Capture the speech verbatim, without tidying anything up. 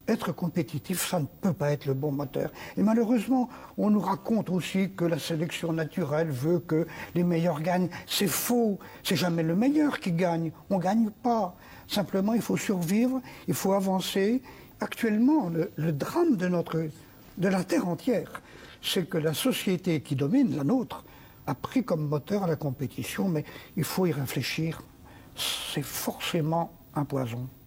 Être compétitif, ça ne peut pas être le bon moteur. Et malheureusement, on nous raconte aussi que la sélection naturelle veut que les meilleurs gagnent. C'est faux. C'est jamais le meilleur qui gagne. On ne gagne pas. Simplement, il faut survivre, il faut avancer. Actuellement, le, le drame de, notre, de la Terre entière, c'est que la société qui domine, la nôtre, a pris comme moteur la compétition, mais il faut y réfléchir. C'est forcément un poison.